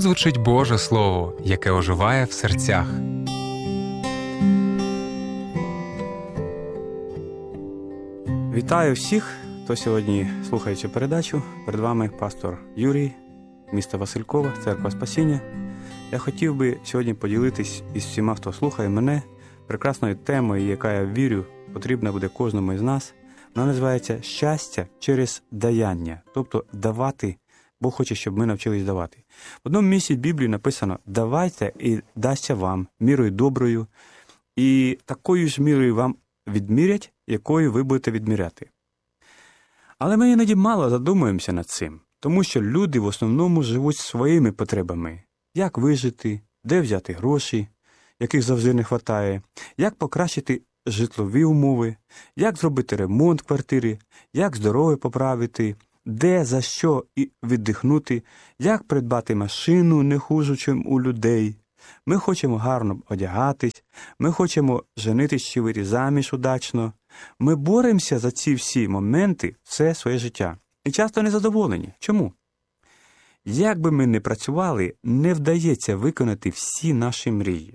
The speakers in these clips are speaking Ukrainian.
звучить Боже Слово, яке оживає в серцях. Вітаю всіх, хто сьогодні слухає цю передачу. Перед вами пастор Юрій, місто Василькова, Церква Спасіння. Я хотів би сьогодні поділитись із всіма, хто слухає мене, прекрасною темою, яка, я вірю, потрібна буде кожному із нас. Вона називається «Щастя через даяння», тобто давати. Бог хоче, щоб ми навчились давати. В одному місці Біблії написано «Давайте, і дасться вам мірою доброю, і такою ж мірою вам відмірять, якою ви будете відміряти». Але ми іноді мало задумуємося над цим, тому що люди в основному живуть своїми потребами. Як вижити, де взяти гроші, яких завжди не вистачає, як покращити житлові умови, як зробити ремонт квартири, як здоров'я поправити, де, за що і віддихнути, як придбати машину не хуже, чим у людей. Ми хочемо гарно одягатись, ми хочемо женитись чи вийти заміж удачно. Ми боремося за ці всі моменти все своє життя. І часто незадоволені. Чому? Як би ми не працювали, не вдається виконати всі наші мрії.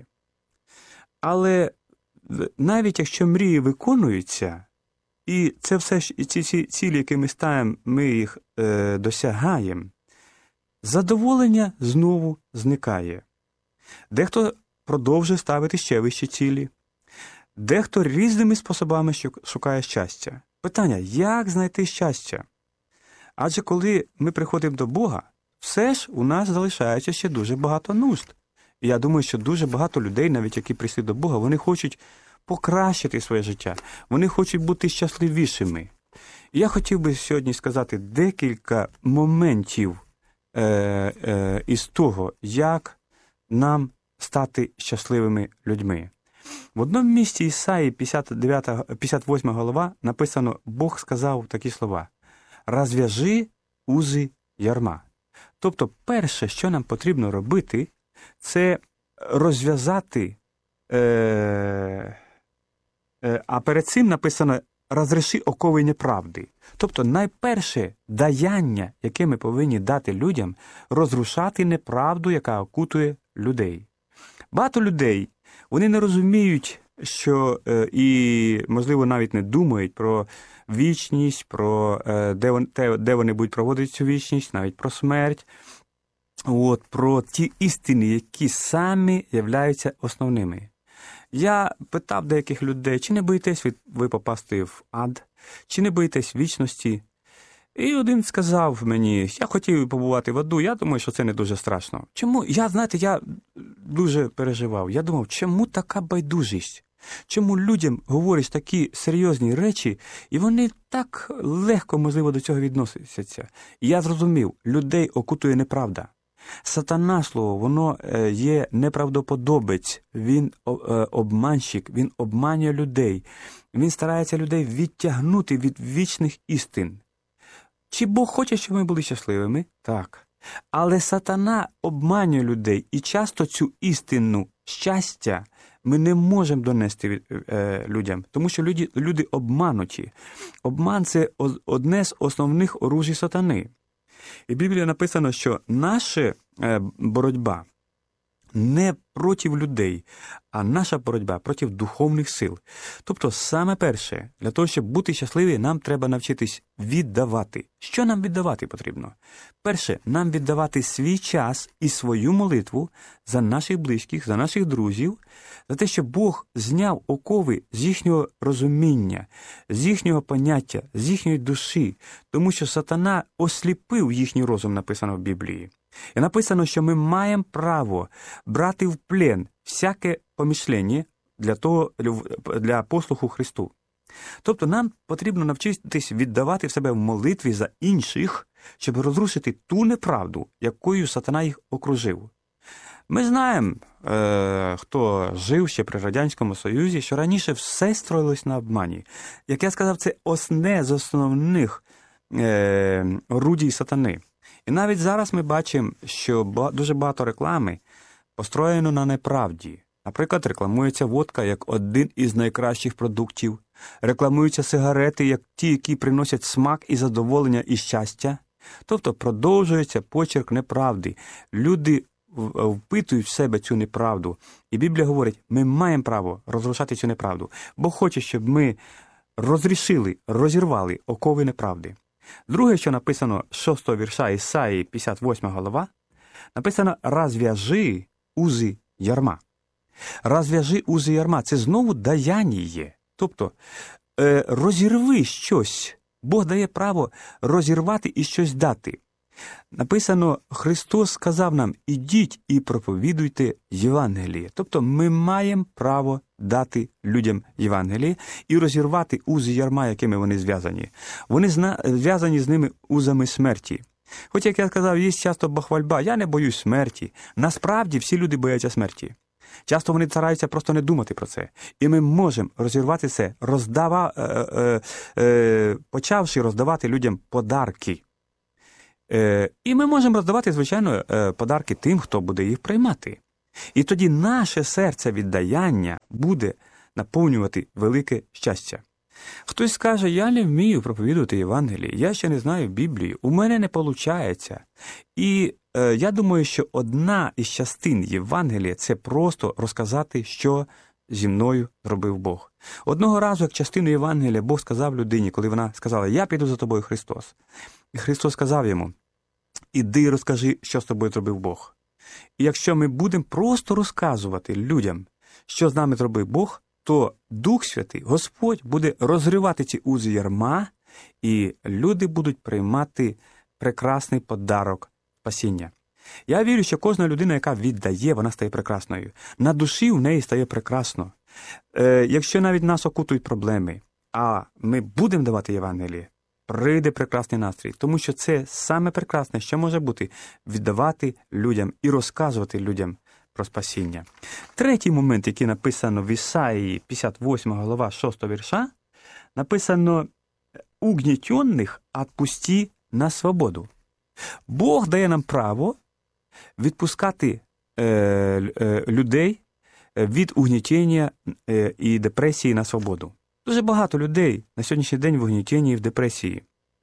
Але навіть якщо мрії виконуються, і це все, ці цілі, які ми ставимо, ми їх досягаємо, задоволення знову зникає. Дехто продовжує ставити ще вищі цілі, дехто різними способами шукає щастя. Питання, як знайти щастя? Адже коли ми приходимо до Бога, все ж у нас залишається ще дуже багато нужд. І я думаю, що дуже багато людей, навіть які прийшли до Бога, вони хочуть покращити своє життя, вони хочуть бути щасливішими. І я хотів би сьогодні сказати декілька моментів із того, як нам стати щасливими людьми. В одному місці Ісаї, 58 глава, написано, Бог сказав такі слова: «Розв'яжи узи ярма». Тобто, перше, що нам потрібно робити, це розв'язати, а перед цим написано «розреши окови неправди». Тобто, найперше даяння, яке ми повинні дати людям, розрушати неправду, яка окутує людей. Багато людей, вони не розуміють, що і, можливо, навіть не думають про вічність, про де вони будуть проводити цю вічність, навіть про смерть, про ті істини, які самі являються основними. Я питав деяких людей, чи не боїтесь ви попасти в ад, чи не боїтесь вічності? І один сказав мені, я хотів побувати в аду, я думаю, що це не дуже страшно. Чому? Я дуже переживав. Я думав, чому така байдужість? Чому людям говорять такі серйозні речі, і вони так легко, можливо, до цього відносяться? І я зрозумів, людей окутує неправда. Сатана, слово, воно є неправдоподобець, він обманщик, він обманює людей, він старається людей відтягнути від вічних істин. Чи Бог хоче, щоб ми були щасливими? Так. Але сатана обманює людей, і часто цю істину щастя ми не можемо донести людям, тому що люди обмануті. Обман – це одне з основних оружій сатани. І в Біблії написано, що наша боротьба не проти людей, а наша боротьба проти духовних сил. Тобто, саме перше, для того, щоб бути щасливі, нам треба навчитись віддавати. Що нам віддавати потрібно? Перше, нам віддавати свій час і свою молитву за наших близьких, за наших друзів, за те, щоб Бог зняв окови з їхнього розуміння, з їхнього поняття, з їхньої душі, тому що сатана осліпив їхній розум, написано в Біблії. І написано, що ми маємо право брати в плен всяке помишлення для послуху Христу. Тобто нам потрібно навчитись віддавати в себе в молитві за інших, щоб розрушити ту неправду, якою сатана їх окружив. Ми знаємо, хто жив ще при Радянському Союзі, що раніше все строїлось на обмані. Як я сказав, це одне з основних орудій сатани. І навіть зараз ми бачимо, що дуже багато реклами построєно на неправді. Наприклад, рекламується водка як один із найкращих продуктів, рекламуються сигарети як ті, які приносять смак і задоволення і щастя. Тобто продовжується почерк неправди. Люди впитують в себе цю неправду. І Біблія говорить, ми маємо право розрушати цю неправду. Бог хоче, щоб ми розірвали окови неправди. Друге, що написано з 6 вірша Ісаї, 58 глава, написано «Розв'яжи узи ярма». «Розв'яжи узи ярма» – це знову даяння. Тобто, розірви щось. Бог дає право розірвати і щось дати. Написано, Христос сказав нам, ідіть і проповідуйте Євангеліє. Тобто ми маємо право дати людям Євангеліє і розірвати узи ярма, якими вони зв'язані. Вони зв'язані з ними узами смерті. Хоч, як я сказав, є часто бахвальба, я не боюсь смерті. Насправді всі люди бояться смерті. Часто вони стараються просто не думати про це. І ми можемо розірвати це, почавши роздавати людям подарки. І ми можемо роздавати, звичайно, подарки тим, хто буде їх приймати. І тоді наше серце віддаяння буде наповнювати велике щастя. Хтось скаже, я не вмію проповідувати Євангеліє, я ще не знаю Біблії, у мене не виходить. І я думаю, що одна із частин Євангелія – це просто розказати, що зі мною зробив Бог. Одного разу, як частину Євангелія, Бог сказав людині, коли вона сказала, я піду за тобою, Христос. І Христос сказав йому, іди і розкажи, що з тобою зробив Бог. І якщо ми будемо просто розказувати людям, що з нами зробив Бог, то Дух Святий, Господь, буде розривати ці узи ярма, і люди будуть приймати прекрасний подарок спасіння. Я вірю, що кожна людина, яка віддає, вона стає прекрасною. На душі в неї стає прекрасно. Якщо навіть нас окутують проблеми, а ми будемо давати Євангеліє, прийде прекрасний настрій, тому що це саме прекрасне, що може бути – віддавати людям і розказувати людям про спасіння. Третій момент, який написано в Ісаї, 58 глава, 6 вірша, написано «Угнітенних отпусти на свободу». Бог дає нам право відпускати людей від угнітення і депресії на свободу. Дуже багато людей на сьогоднішній день в угнітенні і в депресії.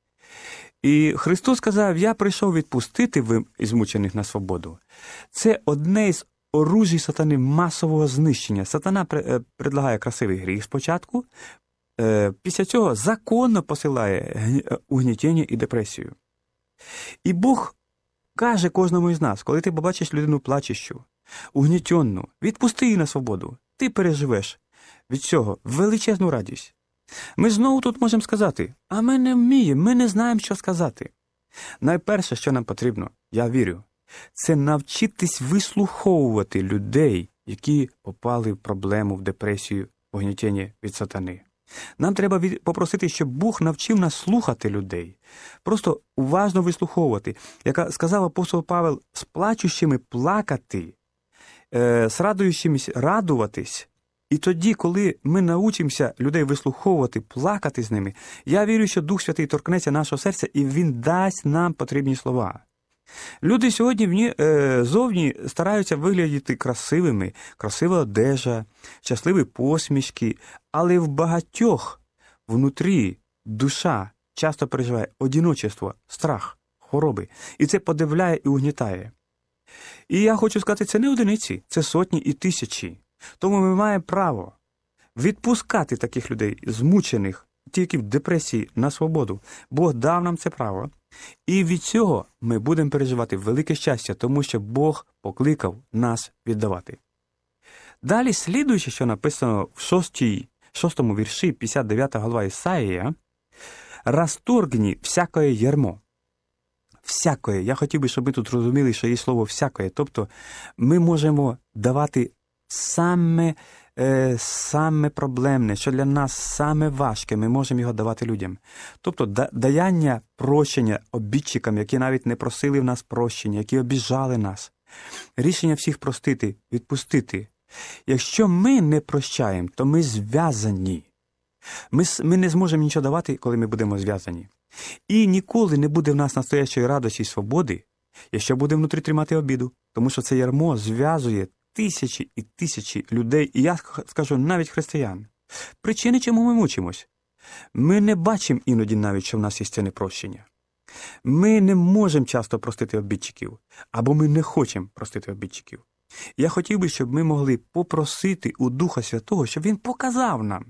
І Христос сказав, я прийшов відпустити змучених на свободу. Це одне із оружій сатани масового знищення. Сатана предлагає красивий гріх спочатку, після цього законно посилає угнітення і депресію. І Бог каже кожному із нас, коли ти побачиш людину плачущу, угнітенну, відпусти її на свободу, ти переживеш від цього величезну радість. Ми знову тут можемо сказати, а ми не вміємо, ми не знаємо, що сказати. Найперше, що нам потрібно, я вірю, це навчитись вислуховувати людей, які попали в проблему, в депресію, в угнітення від сатани. Нам треба попросити, щоб Бог навчив нас слухати людей, просто уважно вислуховувати. Як сказав апостол Павел, з плачущими плакати, з радуючимись радуватись. І тоді, коли ми научимося людей вислуховувати, плакати з ними, я вірю, що Дух Святий торкнеться нашого серця і Він дасть нам потрібні слова. Люди сьогодні зовні стараються виглядати красивими, красива одежа, щасливі посмішки, але в багатьох внутрі душа часто переживає одиночество, страх, хвороби, і це подивляє і угнітає. І я хочу сказати, це не одиниці, це сотні і тисячі. Тому ми маємо право відпускати таких людей, змучених, тільки в депресії, на свободу. Бог дав нам це право. І від цього ми будемо переживати велике щастя, тому що Бог покликав нас віддавати. Далі, слідуючи, що написано в 6 вірші 59 глава Ісаїя, «Расторгни всякое ярмо». Всякое. Я хотів би, щоб ми тут розуміли, що є слово «всякое». Тобто ми можемо давати саме проблемне, що для нас саме важке, ми можемо його давати людям. Тобто даяння прощення обідчикам, які навіть не просили в нас прощення, які обіжали нас. Рішення всіх простити, відпустити. Якщо ми не прощаємо, то ми зв'язані. Ми не зможемо нічого давати, коли ми будемо зв'язані. І ніколи не буде в нас настоящої радості і свободи, якщо будемо внутрі тримати обіду. Тому що це ярмо зв'язує тисячі і тисячі людей, і я скажу, навіть християн. Причини, чому ми мучимось? Ми не бачимо іноді навіть, що в нас є це непрощення. Ми не можемо часто простити обідчиків, або ми не хочемо простити обідчиків. Я хотів би, щоб ми могли попросити у Духа Святого, щоб Він показав нам,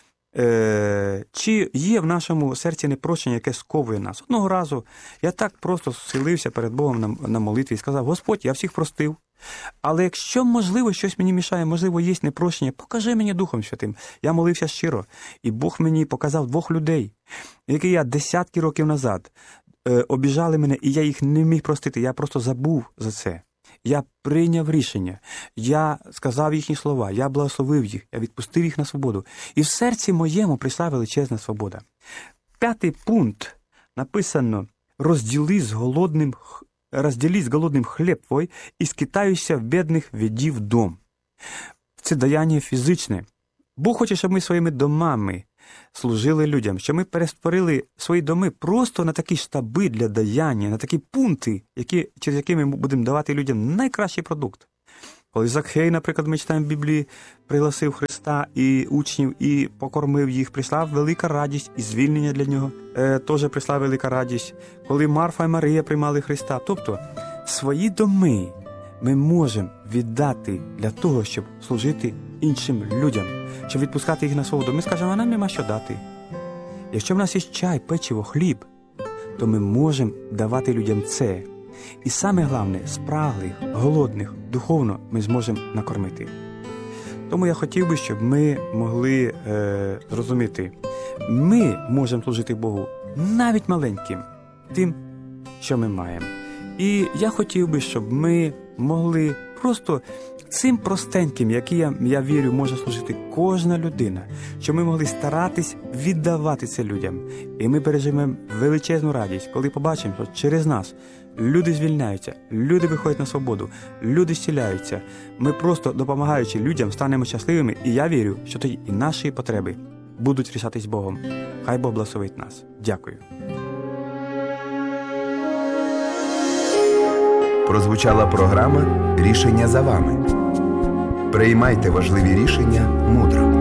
чи є в нашому серці непрощення, яке сковує нас. Одного разу я так просто схилився перед Богом на молитві і сказав: Господь, я всіх простив. Але якщо, можливо, щось мені мішає, можливо, є непрощення, покажи мені Духом Святим. Я молився щиро, і Бог мені показав 2 людей, які я десятки років назад обіжали мене, і я їх не міг простити, я просто забув за це. Я прийняв рішення, я сказав їхні слова, я благословив їх, я відпустив їх на свободу. І в серці моєму прийшла величезна свобода. 5-й пункт написано: розділи з голодним хліб твой і скитаюся в бідних веди в дом. Це даяння фізичне. Бог хоче, щоб ми своїми домами служили людям, щоб ми перестворили свої доми просто на такі штаби для даяння, на такі пункти, через які ми будемо давати людям найкращий продукт. Коли Закхей, наприклад, ми читаємо в Біблії, пригласив Христа і учнів і покормив їх, прийшла велика радість і звільнення для нього теж прийшла велика радість. Коли Марфа і Марія приймали Христа. Тобто свої доми ми можемо віддати для того, щоб служити іншим людям, щоб відпускати їх на свободу. Ми скажемо: а нам нема що дати. Якщо в нас є чай, печиво, хліб, то ми можемо давати людям це. І саме головне, спраглих, голодних, духовно ми зможемо накормити. Тому я хотів би, щоб ми могли зрозуміти, ми можемо служити Богу навіть маленьким, тим, що ми маємо. І я хотів би, щоб ми могли просто цим простеньким, яким, я вірю, може служити кожна людина, щоб ми могли старатись віддавати це людям. І ми переживемо величезну радість, коли побачимо, що через нас люди звільняються, люди виходять на свободу, люди зціляються. Ми просто, допомагаючи людям, станемо щасливими, і я вірю, що тоді і наші потреби будуть рішатись Богом. Хай Бог благословить нас. Дякую. Прозвучала програма «Рішення за вами». Приймайте важливі рішення мудро.